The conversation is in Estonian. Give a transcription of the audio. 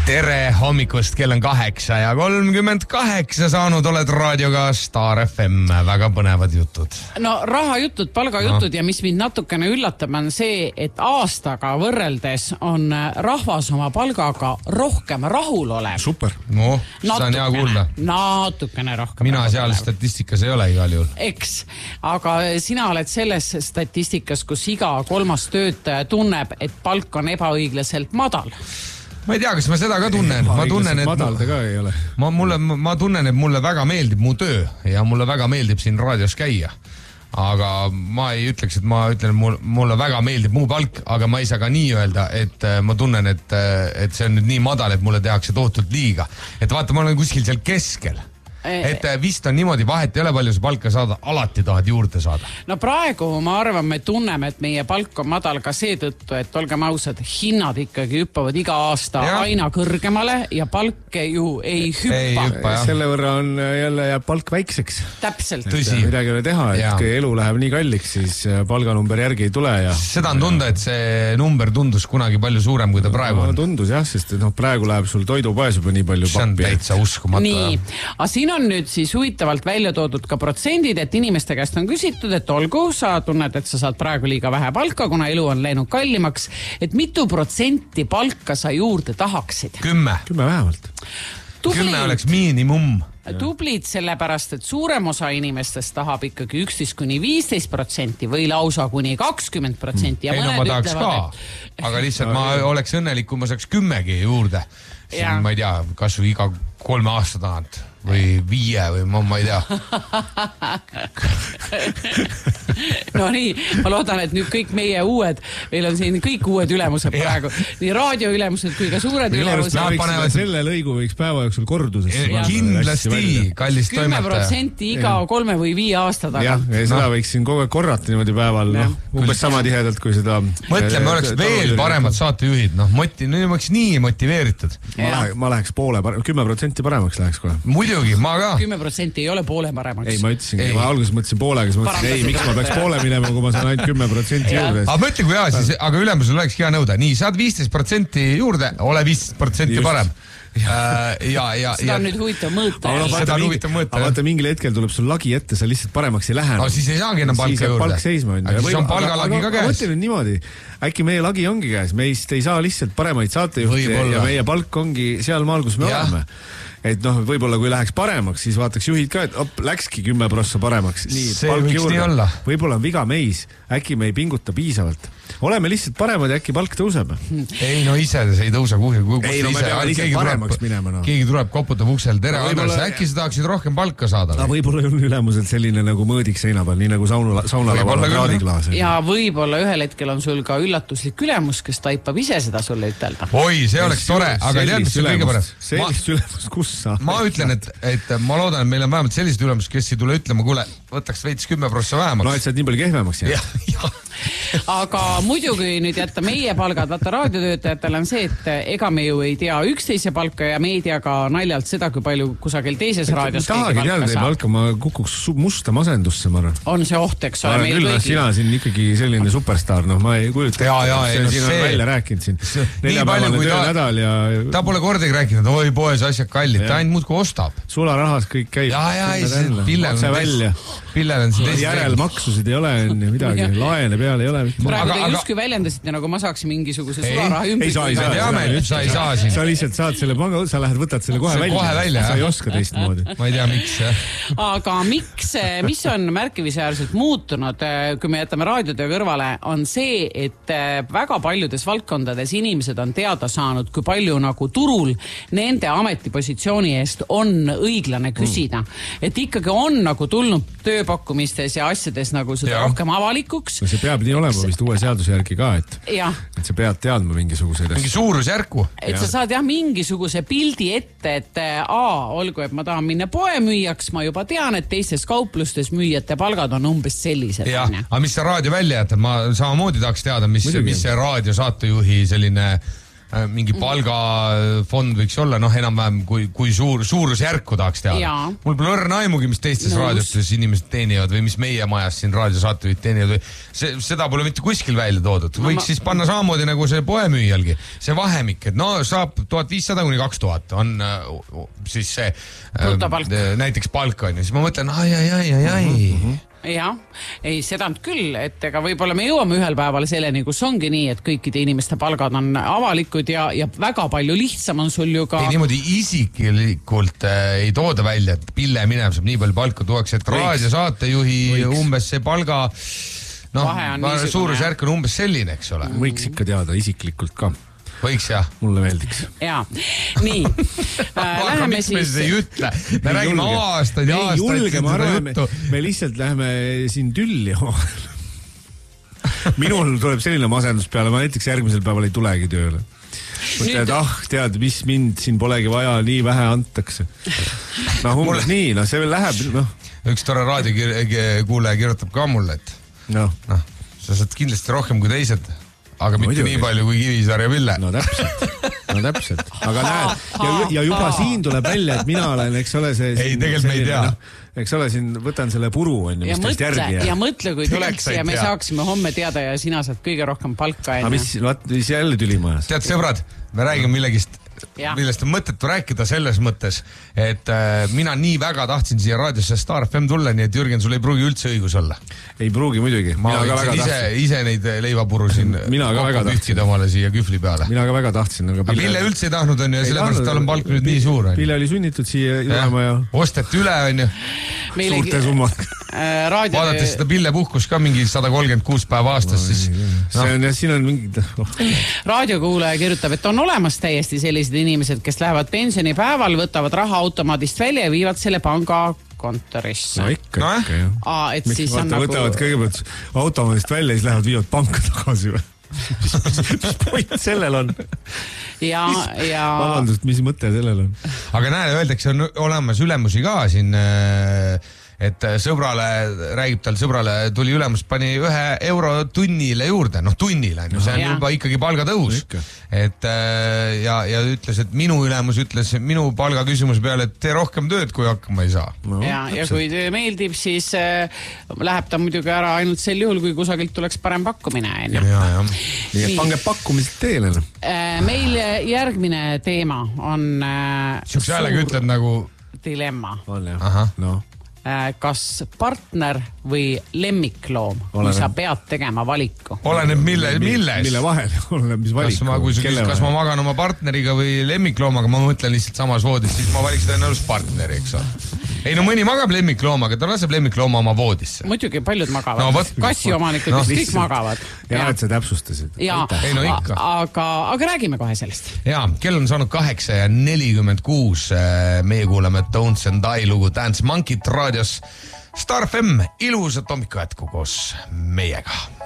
Tere hommikust, kell on 8:38 saanud, oled raadioga Star FM, väga põnevad jutud. No rahajutud, palgajutud ja mis mind natukene üllatab on see, et aastaga võrreldes on rahvas oma palgaga rohkem rahulolev. Super, no seda on hea kuulda. Natukene rohkem. Mina seal statistikas ei ole igal juhul. Eks, aga sina oled selles statistikas, kus iga kolmas töötaja tunneb, et palk on ebaõiglaselt madal. Ma ei tea, kas ma seda ka tunnen. Ma tunnen, et madal ta ka ei ole. Ma tunnen, et mulle väga meeldib mu töö ja mulle väga meeldib siin raadios käia. Aga ma ei ütleks, et ma ütlen, et mulle väga meeldib mu palk, aga ma ei saa ka nii öelda, et ma tunnen, et see on nüüd nii madal, et mulle tehakse tohutult liiga. Et vaata, ma olen kuskil seal keskel. Et vist on niimoodi, vahet ei ole palju sa palka saada, alati tahad juurde saada. No praegu ma arvan, me tunneme, et meie palk on madal ka seetõttu, et olgem ausad, hinnad ikkagi hüppavad iga aasta aina kõrgemale ja palk ju ei hüppa. Selle võrra on jälle jääb palk väikseks. Täpselt. Tõsi. Midagi ei ole teha, et kui elu läheb nii kalliks, siis palganumber järgi ei tule. Ja seda on tunda, et see number tundus kunagi palju suurem, kui ta praegu on. Tundus jah, sest praegu läheb sul toidupoes juba nii palju pappi. See on täitsa uskumatu. Nii, aga siin on nüüd siis huvitavalt välja toodud ka protsendid, et inimeste käest on küsitud, et olgu, sa tunned, et sa saad praegu liiga vähe palka, kuna elu on läinud kallimaks, et mitu protsenti palka sa juurde tahaksid? 10 vähemalt. 10 oleks miinimum. Tublid sellepärast, et suurem osa inimestest tahab ikkagi 11-15% või lausa kuni 20%. Ei, no ma tahaks ka, aga lihtsalt ma oleks õnnelik, kui ma saaks 10 juurde. Siin, ma ei tea, kas või iga 3 aasta tagant või 5 või ma ei tea. No nii, ma loodan, et nüüd kõik meie uued, meil on siin kõik uued ülemused praegu. Nii raadioülemused kui ka suured ülemused. Selle lõigu võiks päeva jooksul korduses. Kindlasti, kallist 10% iga 3 või 5 aasta taga. Jah, seda võiks siin kogu aeg korrata niimoodi päeval. Umbes sama tihedalt kui seda. Mõtleme, oleks veel paremad saatejuhid. Nüüd oleks nii motiveeritud. Ma läheks 10% paremaks läheks kohe. Muidugi, ma ka. 10% ei ole poole paremaks. Ei, ma ütlesin, ma alguses mõtlesin poolega, siis mõtlesin, ei, miks ma peaks poole minema, kui ma saan ainult 10% juurde. Aga mõtle, kui hea siis, aga ülemusel oleks hea nõuda. Nii, saad 15% juurde, ole 15% parem. Seda on nüüd huvitav mõõta. Aga vaata, mingil hetkel tuleb sul lagi ette, sa lihtsalt paremaks ei lähe. Aga siis ei saagi enam palka juurde. Palk seisma on. Aga siis on palgalagi ka käes. Mõtle nüüd niimoodi, äkki meie lagi ongi käes, meist ei saa lihtsalt paremaid saatejuhti ja meie palk ongi seal maal, kus me oleme. Et võib-olla kui läheks paremaks, siis vaataks juhid ka, et läkski 10% paremaks. Nii, see võiks nii olla. Võib-olla on viga meis, äkki me ei pinguta piisavalt. Oleme lihtsalt paremad ja äkki palk tõuseb. Ei, no ise see ei tõuse kuhugi. Ei, no me peame lihtsalt paremaks minema. Keegi tuleb, koputab uksel, tere Andres, äkki sa tahaksid rohkem palka saada? Võib-olla on ülemuselt selline nagu mõõdik seina peal, nii nagu saunalaval kraadiklaas. Ja võib-olla ühel hetkel on sul ka üllatuslik ülemus, kes taipab ise seda sulle ütelda. Oi, see oleks tore, aga tead, mis see kõige parem? Sellist ülemus, kus sa? Ma ütlen, et ma loodan, et meil on vähemalt sellised ülemus, kes ei tule ütlema, kuule, võtaks veits 10% vähemaks. No, et sa oled nii palju kehvemaks jääd. Aga muidugi nüüd jätta meie palgad, vaata raadiotöötajatel on see, et ega me ju ei tea üksteise palka ja me ei tea ka naljalt seda, kui palju kusagil teises raadios keegi palka saab. Palka, ma kukuks musta masendusse, ma arvan. On see oht, eks ole? Küll, sina siin ikkagi selline superstar, ma ei kujuta. Siin on välja rääkinud siin. 4-päevane töönädal ja... Ta pole kordagi rääkinud, oi poes asjad kallid, ta ainult muudkui ostab. Sularahas kõik käib. Pillel on siin järelmaksusid ei ole, midagi, laene peal ei ole. Praegu te justkui väljendasite, nagu ma saaksin mingisuguse sularaha ümber. Sa ei saa siin. Sa lihtsalt saad selle panga, sa lähed, võtad selle kohe välja. Sa ei oska teistmoodi. Ma ei tea, miks. Aga mis on märkimisväärselt muutunud, kui me jätame raadiotöö kõrvale, on see, et väga paljudes valdkondades inimesed on teada saanud, kui palju nagu turul nende ametipositsiooni eest on õiglane küsida. Et ikkagi on nagu tulnud tööpakkumistes ja asjades nagu seda rohkem avalikuks. See peab nii olema vist uue seaduse järgi ka, et sa pead teadma mingisuguseid mingi suurusjärku. Et sa saad mingisuguse pildi ette, et olgu, et ma tahan minna poemüüjaks, ma juba tean, et teistes kauplustes müüjate palgad on umbes sellised. Aga mis see raadio välja jätab? Ma samamoodi tahaks teada, mis see raadio saatejuhi selline mingi palgafond võiks olla, noh, enam-vähem kui suurusjärku tahaks teada. Mul pole õrna aimugi, mis teistes raadiotes inimesed teenivad või mis meie majas siin raadiosaatejuhid teenivad või seda pole mitte kuskil välja toodud. Võiks siis panna samamoodi nagu see poemüüjalgi. See vahemik, et no saab 1500 kuni 2000 on siis see näiteks palk on ja siis ma mõtlen, ai. Jah, ei seda nüüd küll, et ega võib-olla me jõuame ühel päeval selleni, kus ongi nii, et kõikide inimeste palgad on avalikud ja väga palju lihtsam on sul ju ka... Ei niimoodi isiklikult ei tooda välja, et Pille minev saab nii palju palka tuuakse, et raadiosaatejuhi umbes see palga suurusjärk on umbes selline, eks ole. Võiks ikka teada isiklikult ka. Võiks jah. Mulle meeldiks. Jaa, nii. Läheme siis... Me ei ütle. Me räägime aastaid ja aastaid seda juttu. Me lihtsalt läheme siin tülli. Minul tuleb selline masendus peale, ma näiteks järgmisel päeval ei tulegi tööle. Mõtled, tead, mis mind siin polegi vaja, nii vähe antakse. Umbes nii, see veel läheb. Üks tore raadiokuulaja kirjutab ka mulle, et sa saad kindlasti rohkem kui teised. Aga mitte nii palju kui Kivisaar ja Pille. No täpselt. Aga näed, ja juba siin tuleb välja, et mina olen, eks ole see... Ei, tegelikult me ei tea. Eks ole, siin võtan selle puru, mis teist järgi. Ja mõtle, kui tuleks ja me saaksime homme teada ja sina saad kõige rohkem palka. Aga mis jälle tüli majas? Tead, sõbrad, me räägime millegist, millest on mõttetu rääkida selles mõttes, et mina nii väga tahtsin siia raadiosse Star FM tulla, nii et Jürgen, sul ei pruugi üldse õigus olla. Ei pruugi muidugi. Ma võiksin ise neid leivapuru siin kokku pühkida omale siia kühvli peale. Mina ka väga tahtsin. Aga Pille üldse ei tahtnud, on ju, ja sellepärast tal on palk nüüd nii suur. Pille oli sunnitud siia tulema ja... Osteti üle, on ju. Suurte summad. Vaadates seda Pille puhkus ka mingi 136 päeva aastas, siis... Siin on mingid... Raadiokuulaja kirjutab, et on olemas täiesti sellised inimesed, kes lähevad pensionipäeval, võtavad raha automaadist välja ja viivad selle panga kontorisse. No ikka, jah. Et siis on nagu... Võtavad kõigepealt automaadist välja ja siis lähevad viivad panka tagasi või? Mis point sellel on? Vabandust, mis mõte sellel on? Aga näe, öeldakse, on olemas ülemusi ka siin... et räägib tal sõbrale, tuli ülemus, pani €1 tunnile juurde, tunnile, see on juba ikkagi palgatõus. Et ja ütles, et minu ülemus ütles minu palga küsimuse peale, et tee rohkem tööd, kui hakkama ei saa. Ja kui töö meeldib, siis läheb ta muidugi ära ainult sel juhul, kui kusagilt tuleks parem pakkumine. Nii et pange pakkumised teele. Meil järgmine teema on Siukse häälega ütled nagu dilemma. On jah, kas partner või lemmikloom, kui sa pead tegema valiku? Oleneb milles? Mille vahel? Oleneb mis valiku? Kas ma magan oma partneriga või lemmikloomaga, ma mõtlen lihtsalt samas voodis, siis ma valiks tõenäoliselt partneri, eks ole. Ei mõni magab lemmikloomaga, ta laseb lemmiklooma oma voodisse. Muidugi paljud magavad. Kassiomanikud vist kõik magavad. Ja et sa täpsustasid. Aga räägime kohe sellest. Jaa, kell on saanud 8:46. Meie kuuleme Tones and I lugu Dance Monkey't raadios. Star FM, ilusat hommikujätku koos meiega.